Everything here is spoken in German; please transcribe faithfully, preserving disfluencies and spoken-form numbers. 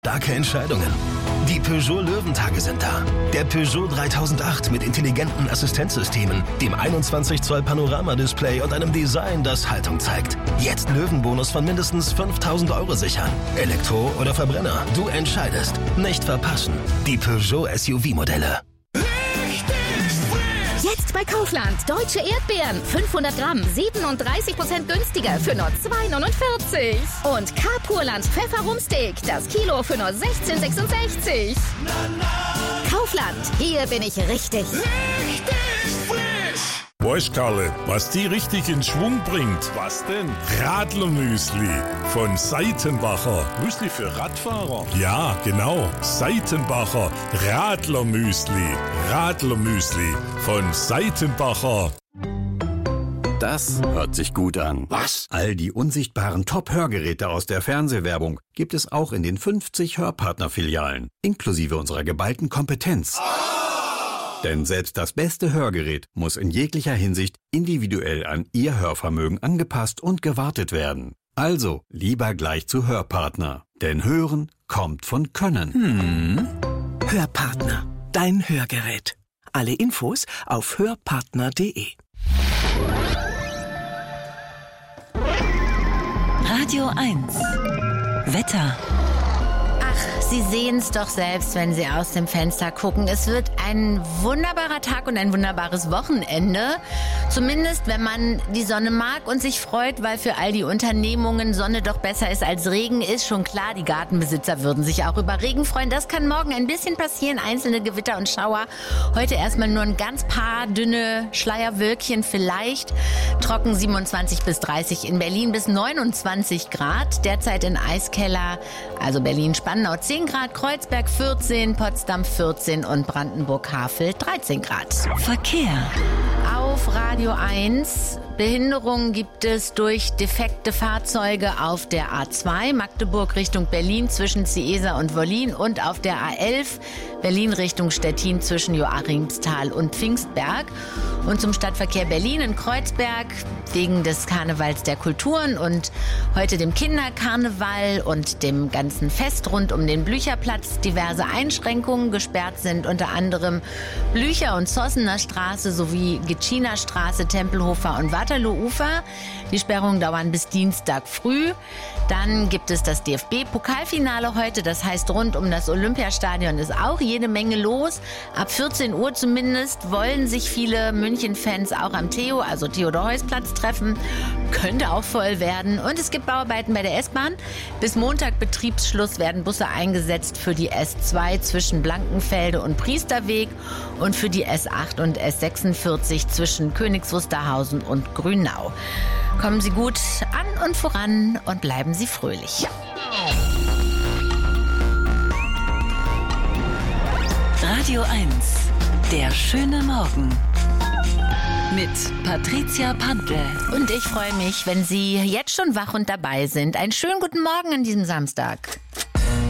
Starke Entscheidungen. Die Peugeot Löwentage sind da. Der Peugeot dreitausendacht mit intelligenten Assistenzsystemen, dem einundzwanzig Zoll Panoramadisplay und einem Design, das Haltung zeigt. Jetzt Löwenbonus von mindestens fünftausend Euro sichern. Elektro oder Verbrenner, du entscheidest. Nicht verpassen. Die Peugeot S U V-Modelle. Jetzt bei Kaufland. Deutsche Erdbeeren. fünfhundert Gramm. siebenunddreißig Prozent günstiger für nur zwei neunundvierzig. Und K-Purland Pfefferumsteak. Das Kilo für nur sechzehn sechsundsechzig. Kaufland. Hier bin ich richtig. Richtig frisch. Weißt, Karle, was die richtig in Schwung bringt? Was denn? Radlermüsli von Seitenbacher. Müsli für Radfahrer? Ja, genau. Seitenbacher Radlermüsli. Radlermüsli von Seitenbacher. Das hört sich gut an. Was? All die unsichtbaren Top-Hörgeräte aus der Fernsehwerbung gibt es auch in den fünfzig Hörpartner-Filialen, inklusive unserer geballten Kompetenz. Denn selbst das beste Hörgerät muss in jeglicher Hinsicht individuell an Ihr Hörvermögen angepasst und gewartet werden. Also lieber gleich zu Hörpartner, denn Hören kommt von Können. Hm. Hörpartner, dein Hörgerät. Alle Infos auf hörpartner punkt de. Radio eins. Wetter. Ach, Sie sehen es doch selbst, wenn Sie aus dem Fenster gucken. Es wird ein wunderbarer Tag und ein wunderbares Wochenende. Zumindest, wenn man die Sonne mag und sich freut, weil für all die Unternehmungen Sonne doch besser ist als Regen, ist schon klar. Die Gartenbesitzer würden sich auch über Regen freuen. Das kann morgen ein bisschen passieren, einzelne Gewitter und Schauer. Heute erstmal nur ein ganz paar dünne Schleierwölkchen vielleicht. Trocken siebenundzwanzig bis dreißig, in Berlin bis neunundzwanzig Grad. Derzeit in Eiskeller, also Berlin-Spandau zehn Grad, Kreuzberg vierzehn, Potsdam vierzehn und Brandenburg-Havel dreizehn Grad. Verkehr. Auf Radio eins. Behinderungen gibt es durch defekte Fahrzeuge auf der A zwei, Magdeburg Richtung Berlin zwischen Ciesa und Wollin, und auf der A elf, Berlin Richtung Stettin zwischen Joachimsthal und Pfingstberg. Und zum Stadtverkehr Berlin in Kreuzberg wegen des Karnevals der Kulturen und heute dem Kinderkarneval und dem ganzen Fest rund um den Blücherplatz diverse Einschränkungen. Gesperrt sind unter anderem Blücher- und Zossener Straße sowie Gitschiner Straße, Tempelhofer und Waterloo-Ufer. Die Sperrungen dauern bis Dienstag früh. Dann gibt es das D F B-Pokalfinale heute. Das heißt, rund um das Olympiastadion ist auch jede Menge los. Ab vierzehn Uhr zumindest wollen sich viele München-Fans auch am Theo, also Theodor-Heuss-Platz, treffen. Könnte auch voll werden. Und es gibt Bauarbeiten bei der S-Bahn. Bis Montag Betriebsschluss werden Busse eingesetzt für die S zwei zwischen Blankenfelde und Priesterweg und für die S acht und S sechsundvierzig zwischen Königs Wusterhausen und Grünau. Kommen Sie gut an und voran und bleiben Sie fröhlich. Radio eins. Der schöne Morgen. Mit Patricia Pantel. Und ich freue mich, wenn Sie jetzt schon wach und dabei sind. Einen schönen guten Morgen an diesem Samstag.